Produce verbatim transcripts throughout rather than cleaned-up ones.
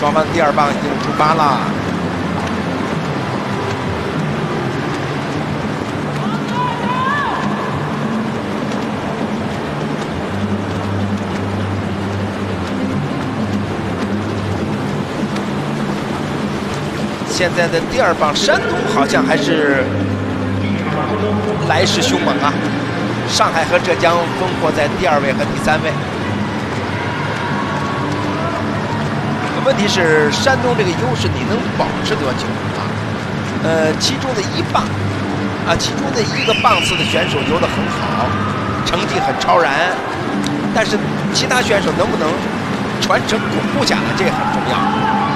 双方第二棒已经出发了。现在的第二棒山东好像还是来势凶猛啊！上海和浙江分获在第二位和第三位。问题是山东这个优势你能保持多久啊？呃，其中的一棒啊，其中的一个棒次的选手游得很好，成绩很超然，但是其他选手能不能传承巩固下来，这很重要。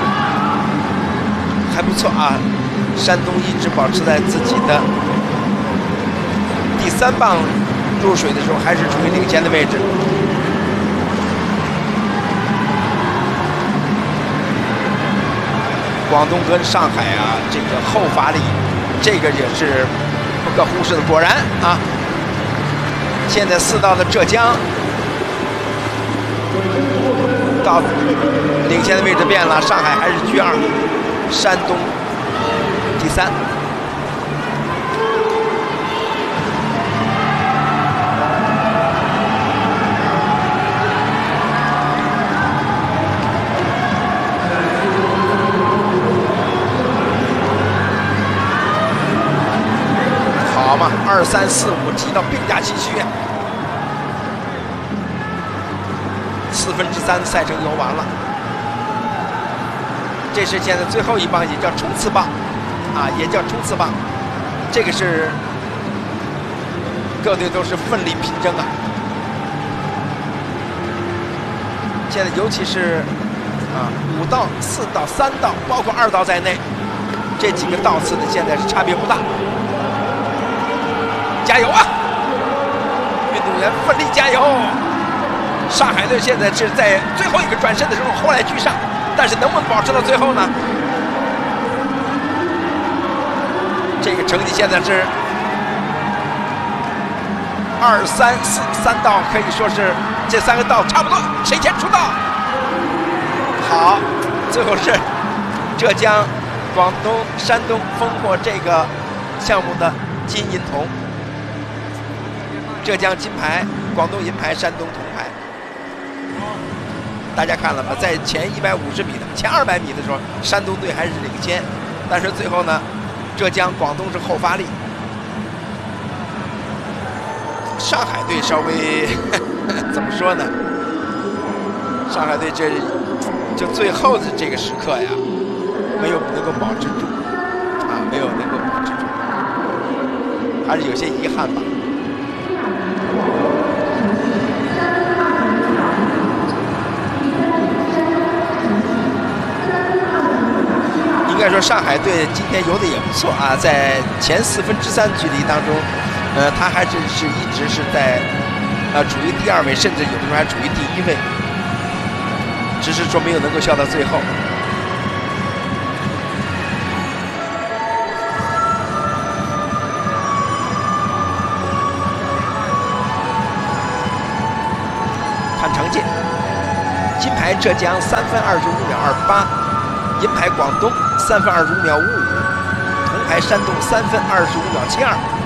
还不错啊，山东一直保持在自己的第三棒入水的时候还是处于领先的位置。广东跟上海啊，这个后发力，这个也是不可忽视的。果然啊，现在四道的浙江到领先的位置变了，上海还是居二，山东第三。好嘛，二三四五踢到并驾齐驱，四分之三赛程游完了。这是现在最后一棒，也叫冲刺棒，啊，也叫冲刺棒。这个是各队都是奋力拼争啊。现在尤其是啊五道、四道、三道，包括二道在内，这几个道次呢，现在是差别不大。加油啊！运动员奋力加油！上海队现在是在最后一个转身的时候后来居上，但是能不能保持到最后呢？这个成绩现在是二三四三道，可以说是这三个道差不多，谁先出道？好，最后是浙江、广东、山东封获这个项目的金银铜。浙江金牌，广东银牌，山东铜牌。大家看了吗？在前一百五十米的、前二百米的时候，山东队还是领先，但是最后呢，浙江、广东是后发力。上海队稍微怎么说呢？上海队这就最后的这个时刻呀，没有能够保持住，啊，没有能够保持住，还是有些遗憾吧。应该说，上海队今天游的也不错啊，在前四分之三距离当中，呃，他还是是一直是在呃处于第二位，甚至有的时候还处于第一位，只是说没有能够笑到最后。看成绩，金牌浙江三分二十五秒二八，银牌广东三分二十五秒五五，铜牌山东三分二十五秒七二。